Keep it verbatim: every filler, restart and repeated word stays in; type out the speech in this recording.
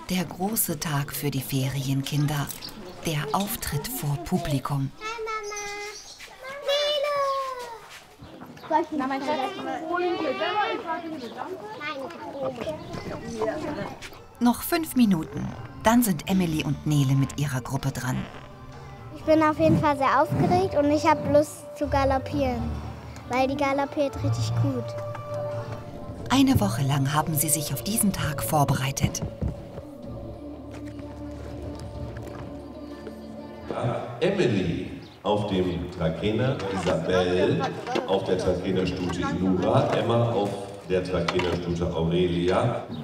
Der große Tag für die Ferienkinder. Der Auftritt vor Publikum. Na, mein Schatz. Noch fünf Minuten. Dann sind Emily und Nele mit ihrer Gruppe dran. Ich bin auf jeden Fall sehr aufgeregt und ich habe Lust zu galoppieren, weil die galoppiert richtig gut. Eine Woche lang haben sie sich auf diesen Tag vorbereitet. Ja, Emily auf dem Trakener, Isabel auf der Trakenerstute Inura, Emma auf der Trakenerstute Aurelia.